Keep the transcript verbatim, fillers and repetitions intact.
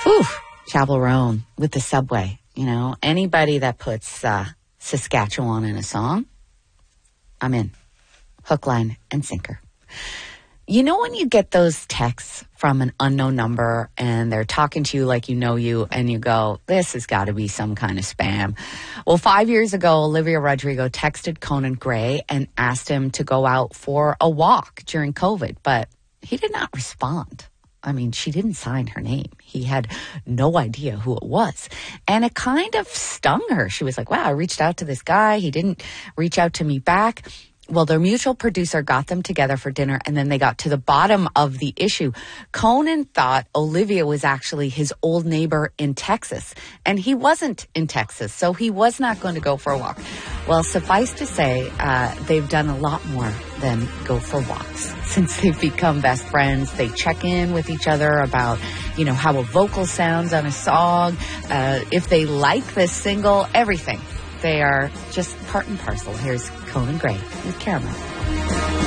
Whew, Chapel Roan with the subway. You know, anybody that puts uh, Saskatchewan in a song, I'm in. Hook, line, and sinker. You know when you get those texts from an unknown number and they're talking to you like you know you and you go, this has got to be some kind of spam. Well, five years ago, Olivia Rodrigo texted Conan Gray and asked him to go out for a walk during COVID, but he did not respond. I mean, she didn't sign her name. He had no idea who it was. And it kind of stung her. She was like, wow, I reached out to this guy. He didn't reach out to me back. Well, their mutual producer got them together for dinner, and then they got to the bottom of the issue. Conan thought Olivia was actually his old neighbor in Texas, and he wasn't in Texas, so he was not going to go for a walk. Well, suffice to say, uh, they've done a lot more than go for walks. Since they've become best friends, they check in with each other about, you know, how a vocal sounds on a song, uh, if they like this single, everything. They are just part and parcel. Here's Conan Gray with Caramel.